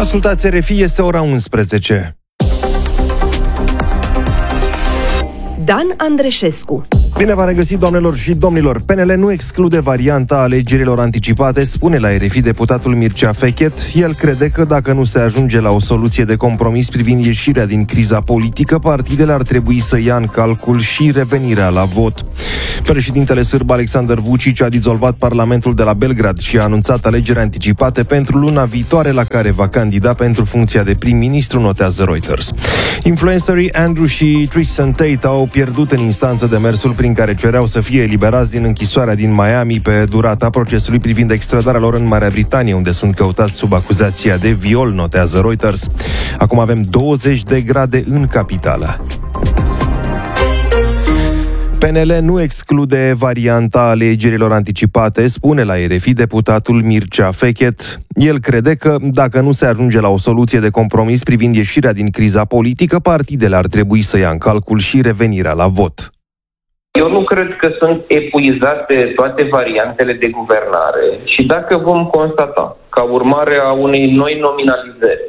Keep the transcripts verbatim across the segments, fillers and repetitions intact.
Ascultați R F I, este ora unsprezece. Dan Andreșescu. Bine v-am regăsit, doamnelor și domnilor. P N L nu exclude varianta alegerilor anticipate, spune la R F I deputatul Mircea Fechet. El crede că dacă nu se ajunge la o soluție de compromis privind ieșirea din criza politică, partidele ar trebui să ia în calcul și revenirea la vot. Președintele sârb Aleksandar Vučić a dizolvat Parlamentul de la Belgrad și a anunțat alegeri anticipate pentru luna viitoare, la care va candida pentru funcția de prim-ministru, notează Reuters. Influencerii Andrew și Tristan Tate au pierdut în instanță demersul prin care cereau să fie eliberați din închisoarea din Miami pe durata procesului privind extradarea lor în Marea Britanie, unde sunt căutați sub acuzația de viol, notează Reuters. Acum avem douăzeci de grade în capitală. P N L nu exclude varianta alegerilor anticipate, spune la R F I deputatul Mircea Fechet. El crede că dacă nu se ajunge la o soluție de compromis privind ieșirea din criza politică, partidele ar trebui să ia în calcul și revenirea la vot. Eu nu cred că sunt epuizate toate variantele de guvernare și dacă vom constata, ca urmare a unei noi nominalizări,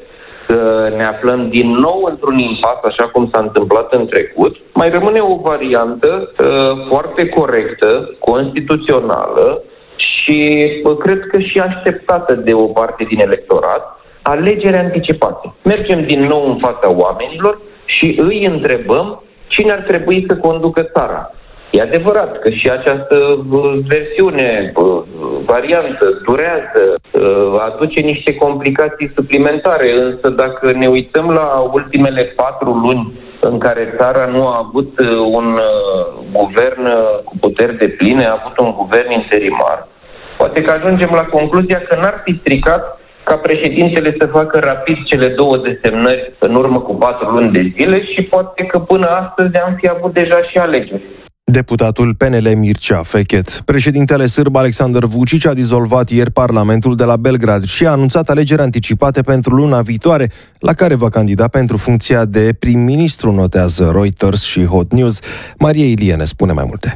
că ne aflăm din nou într-un impas, așa cum s-a întâmplat în trecut, mai rămâne o variantă uh, foarte corectă, constituțională și uh, cred că și așteptată de o parte din electorat, alegeri anticipate. Mergem din nou în fața oamenilor și îi întrebăm cine ar trebui să conducă țara. E adevărat că și această versiune, variantă, durează, aduce niște complicații suplimentare, însă dacă ne uităm la ultimele patru luni în care țara nu a avut un guvern cu puteri depline, a avut un guvern interimar, poate că ajungem la concluzia că n-ar fi stricat ca președintele să facă rapid cele două desemnări în urmă cu patru luni de zile și poate că până astăzi am fi avut deja și alegeri. Deputatul P N L Mircea Fechet. Președintele sârb Aleksandar Vučić a dizolvat ieri Parlamentul de la Belgrad și a anunțat alegeri anticipate pentru luna viitoare, la care va candida pentru funcția de prim-ministru, notează Reuters și Hot News. Maria Ilie ne spune mai multe.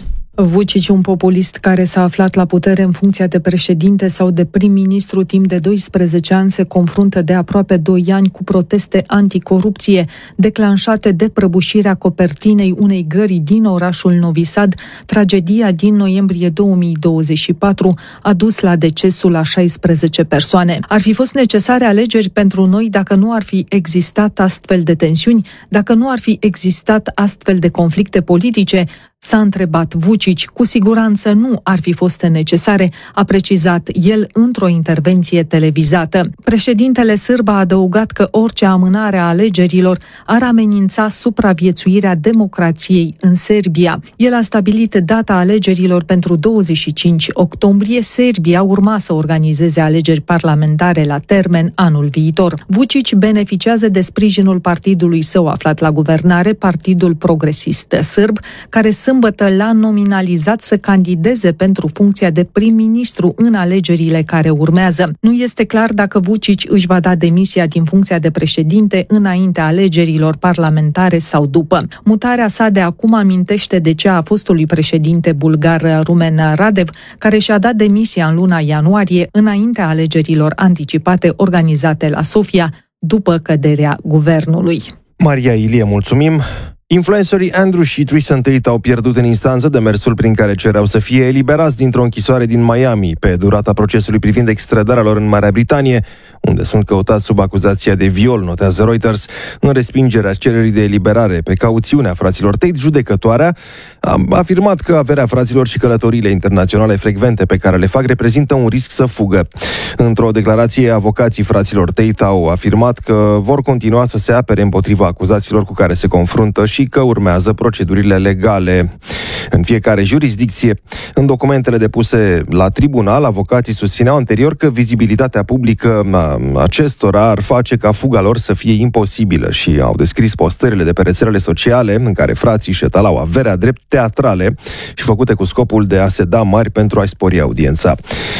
Vučić, un populist care s-a aflat la putere în funcția de președinte sau de prim-ministru timp de doisprezece ani, se confruntă de aproape doi ani cu proteste anticorupție declanșate de prăbușirea copertinei unei gări din orașul Novi Sad. Tragedia din noiembrie două mii douăzeci și patru a dus la decesul a șaisprezece persoane. Ar fi fost necesare alegeri pentru noi dacă nu ar fi existat astfel de tensiuni, dacă nu ar fi existat astfel de conflicte politice? S-a întrebat Vučić. Cu siguranță nu ar fi fost necesare, a precizat el într-o intervenție televizată. Președintele sârb a adăugat că orice amânare a alegerilor ar amenința supraviețuirea democrației în Serbia. El a stabilit data alegerilor pentru douăzeci și cinci octombrie. Serbia urma să organizeze alegeri parlamentare la termen anul viitor. Vučić beneficiază de sprijinul partidului său aflat la guvernare, Partidul Progresist Sârb, care sâmbătă l-a nominalizat să candideze pentru funcția de prim-ministru în alegerile care urmează. Nu este clar dacă Vučić își va da demisia din funcția de președinte înaintea alegerilor parlamentare sau după. Mutarea sa de acum amintește de cea a fostului președinte bulgar Rumen Radev, care și-a dat demisia în luna ianuarie înaintea alegerilor anticipate organizate la Sofia după căderea guvernului. Maria Ilie, mulțumim! Influencerii Andrew și Tristan Tate au pierdut în instanță demersul prin care cereau să fie eliberați dintr-o închisoare din Miami pe durata procesului privind extradarea lor în Marea Britanie, unde sunt căutați sub acuzația de viol, notează Reuters. În respingerea cererii de eliberare pe cauțiune a fraților Tate, judecătoarea a afirmat că averea fraților și călătoriile internaționale frecvente pe care le fac reprezintă un risc să fugă. Într-o declarație, avocații fraților Tate au afirmat că vor continua să se apere împotriva acuzațiilor cu care se confruntă și că urmează procedurile legale în fiecare jurisdicție. În documentele depuse la tribunal, avocații susțineau anterior că vizibilitatea publică a acestora ar face ca fuga lor să fie imposibilă și au descris postările de pe rețelele sociale în care frații își etalau averea drept teatrale și făcute cu scopul de a se da mari pentru a-i spori audiența.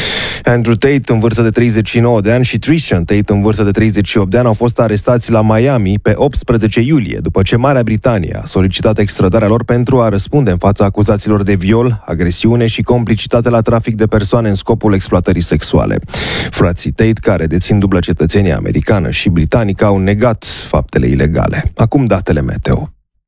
Andrew Tate, în vârstă de treizeci și nouă de ani, și Tristan Tate, în vârstă de treizeci și opt de ani, au fost arestați la Miami pe optsprezece iulie, după ce Marea Britanie a solicitat extradarea lor pentru a răspunde în fața acuzațiilor de viol, agresiune și complicitate la trafic de persoane în scopul exploatării sexuale. Frații Tate, care dețin dublă cetățenie americană și britanică, au negat faptele ilegale. Acum datele meteo.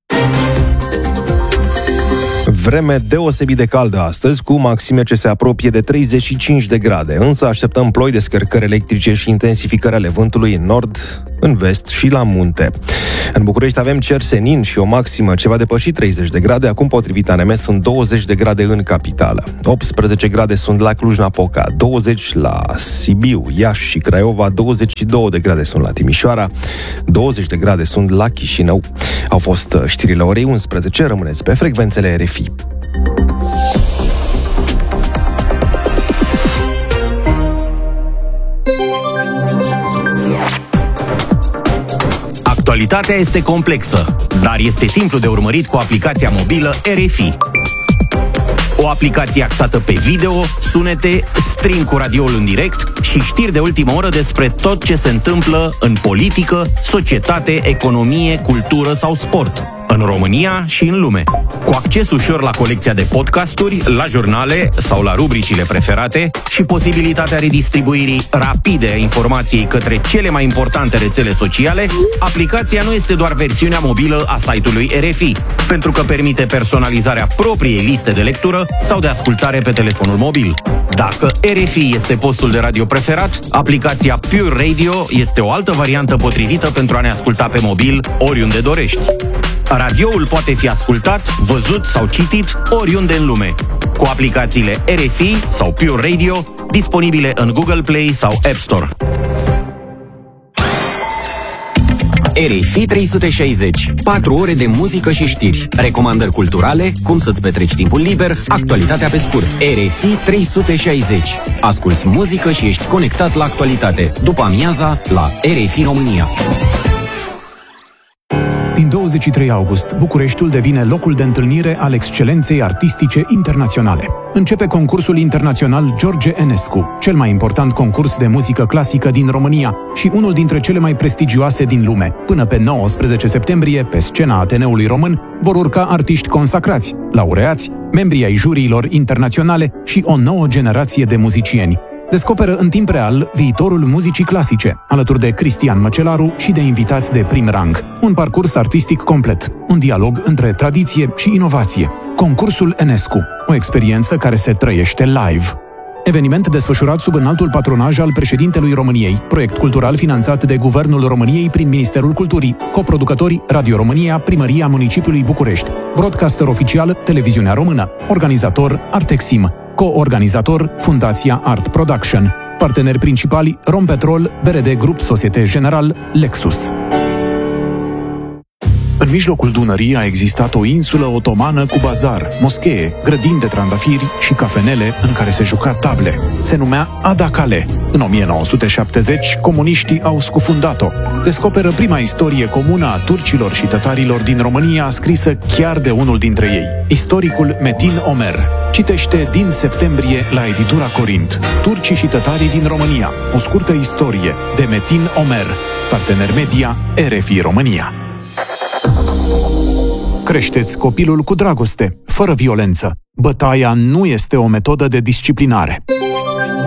Vreme deosebit de caldă astăzi, cu maxime ce se apropie de treizeci și cinci de grade, însă așteptăm ploi, descărcări electrice și intensificări ale vântului în nord, în vest și la munte. În București avem cer senin și o maximă ce va depăși treizeci de grade, acum potrivit A N M sunt douăzeci de grade în capitală. optsprezece grade sunt la Cluj-Napoca, douăzeci la Sibiu, Iași și Craiova, douăzeci și două de grade sunt la Timișoara, douăzeci de grade sunt la Chișinău. Au fost știrile orei unsprezece, rămâneți pe frecvențele R F I. Actualitatea este complexă, dar este simplu de urmărit cu aplicația mobilă R F I. O aplicație axată pe video, sunete, stream cu radioul în direct și știri de ultimă oră despre tot ce se întâmplă în politică, societate, economie, cultură sau sport, în România și în lume. Cu acces ușor la colecția de podcasturi, la jurnale sau la rubricile preferate și posibilitatea redistribuirii rapide a informației către cele mai importante rețele sociale, aplicația nu este doar versiunea mobilă a site-ului R F I, pentru că permite personalizarea propriei liste de lectură sau de ascultare pe telefonul mobil. Dacă R F I este postul de radio preferat, aplicația Pure Radio este o altă variantă potrivită pentru a ne asculta pe mobil oriunde dorești. Radioul poate fi ascultat, văzut sau citit oriunde în lume, cu aplicațiile R F I sau Pure Radio, disponibile în Google Play sau App Store. R F I trei sute șaizeci. patru ore de muzică și știri, recomandări culturale, cum să-ți petreci timpul liber, actualitatea pe scurt. R F I trei sute șaizeci. Asculți muzică și ești conectat la actualitate. După amiaza, la R F I România. Din douăzeci și trei august, Bucureștiul devine locul de întâlnire al excelenței artistice internaționale. Începe concursul internațional George Enescu, cel mai important concurs de muzică clasică din România și unul dintre cele mai prestigioase din lume. Până pe nouăsprezece septembrie, pe scena Ateneului Român, vor urca artiști consacrați, laureați, membri ai juriilor internaționale și o nouă generație de muzicieni. Descoperă în timp real viitorul muzicii clasice, alături de Cristian Măcelaru și de invitați de prim rang. Un parcurs artistic complet, un dialog între tradiție și inovație. Concursul Enescu, o experiență care se trăiește live. Eveniment desfășurat sub înaltul patronaj al președintelui României, proiect cultural finanțat de Guvernul României prin Ministerul Culturii, coproducători Radio România, Primăria Municipiului București, broadcaster oficial Televiziunea Română, organizator Artexim, co-organizator Fundația Art Production, parteneri principali Rompetrol, B R D Grup Societe General, Lexus. În mijlocul Dunării a existat o insulă otomană cu bazar, moschee, grădini de trandafiri și cafenele în care se juca table. Se numea Adacale. În o mie nouă sute șaptezeci, comuniștii au scufundat-o. Descoperă prima istorie comună a turcilor și tătarilor din România, scrisă chiar de unul dintre ei, istoricul Metin Omer. Citește din septembrie la editura Corint. Turcii și tătarii din România. O scurtă istorie de Metin Omer. Partener media R F I România. Creșteți copilul cu dragoste, fără violență. Bătaia nu este o metodă de disciplinare.